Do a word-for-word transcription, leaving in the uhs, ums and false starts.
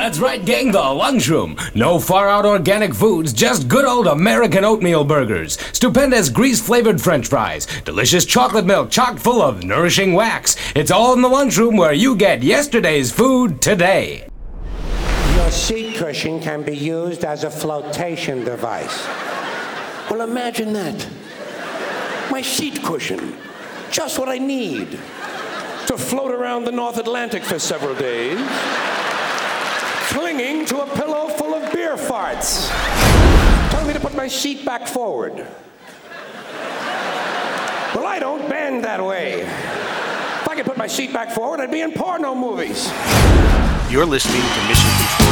That's right, gang, the lunchroom. No far-out organic foods, just good old American oatmeal burgers, stupendous grease-flavored french fries, delicious chocolate milk chock full of nourishing wax. It's all in the lunchroom where you get yesterday's food today. Your seat cushion can be used as a flotation device. Well, imagine that. My seat cushion. Just what I need to float around the North Atlantic for several days, clinging to a pillow full of beer farts. Told me to put my seat back forward. Well, I don't bend that way. If I could put my seat back forward, I'd be in porno movies. You're listening to Mission Control.